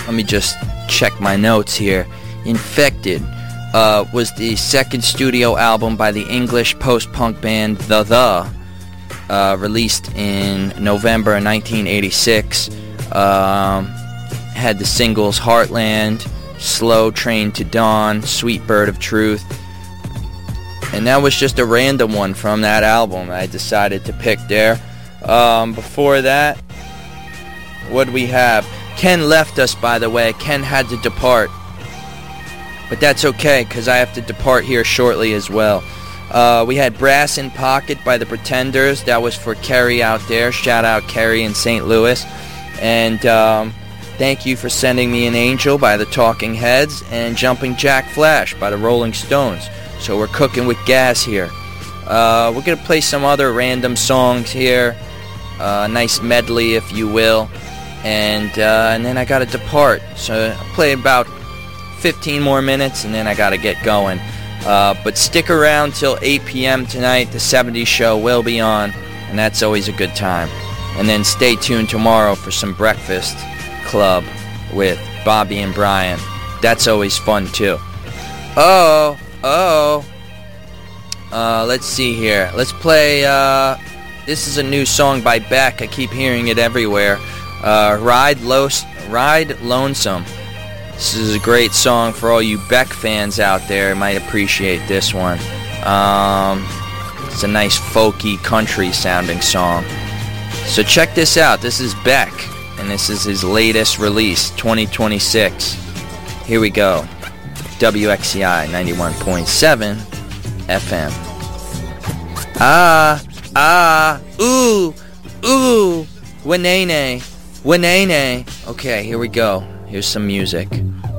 let me just check my notes here. Infected was the second studio album by the English post-punk band The, released in November 1986. Had the singles Heartland, Slow Train to Dawn, Sweet Bird of Truth. And that was just a random one from that album I decided to pick there. Before that, what do we have? Ken left us, by the way. Ken had to depart. But that's okay, because I have to depart here shortly as well. We had Brass in Pocket by the Pretenders. That was for Kerry out there. Shout out Kerry in St. Louis. And Thank You for Sending Me an Angel by the Talking Heads. And Jumping Jack Flash by the Rolling Stones. So we're cooking with gas here. We're going to play some other random songs here. A nice medley, if you will. And then I got to depart. So I'll play about 15 more minutes, and then I got to get going. But stick around till 8 p.m. tonight. The 70s show will be on, and that's always a good time. And then stay tuned tomorrow for some Breakfast Club with Bobby and Brian. That's always fun, too. Let's see here. Let's play, this is a new song by Beck. I keep hearing it everywhere. Ride Lonesome. This is a great song for all you Beck fans out there. Might appreciate this one. It's a nice folky country sounding song. So check this out. This is Beck, and this is his latest release, 2026. Here we go. WXCI 91.7 FM. Wanene. Okay, here we go. Here's some music.